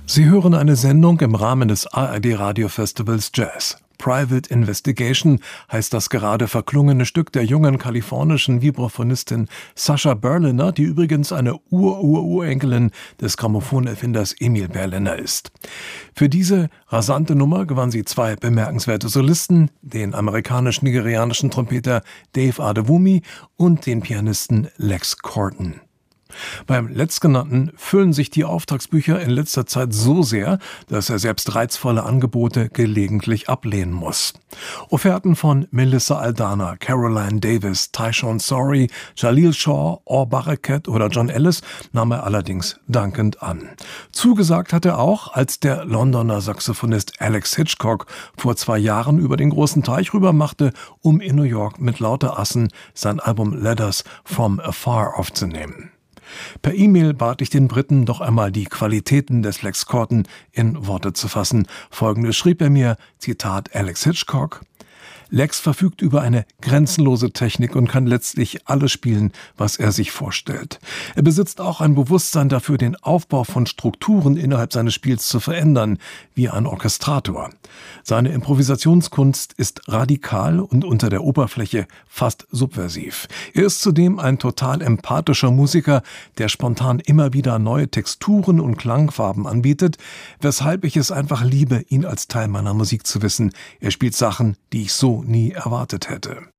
Sie hören eine Sendung im Rahmen des ARD-Radiofestivals Jazz. Private Investigation heißt das gerade verklungene Stück der jungen kalifornischen Vibraphonistin Sascha Berliner, die übrigens eine Urenkelin des Grammophon-Erfinders Emil Berliner ist. Für diese rasante Nummer gewann sie 2 bemerkenswerte Solisten, den amerikanisch-nigerianischen Trompeter Dave Adewumi und den Pianisten Lex Corton. Beim Letztgenannten füllen sich die Auftragsbücher in letzter Zeit so sehr, dass er selbst reizvolle Angebote gelegentlich ablehnen muss. Offerten von Melissa Aldana, Caroline Davis, Tyshawn Sorey, Jalil Shaw, Or Barakat oder John Ellis nahm er allerdings dankend an. Zugesagt hat er auch, als der Londoner Saxophonist Alex Hitchcock vor 2 Jahren über den großen Teich rüber machte, um in New York mit lauter Assen sein Album Letters from Afar aufzunehmen. Per E-Mail bat ich den Briten, doch einmal die Qualitäten des Lex Corton in Worte zu fassen. Folgendes schrieb er mir, Zitat Alex Hitchcock: Lex verfügt über eine grenzenlose Technik und kann letztlich alles spielen, was er sich vorstellt. Er besitzt auch ein Bewusstsein dafür, den Aufbau von Strukturen innerhalb seines Spiels zu verändern, wie ein Orchestrator. Seine Improvisationskunst ist radikal und unter der Oberfläche fast subversiv. Er ist zudem ein total empathischer Musiker, der spontan immer wieder neue Texturen und Klangfarben anbietet, weshalb ich es einfach liebe, ihn als Teil meiner Musik zu wissen. Er spielt Sachen, die ich so nie erwartet hätte.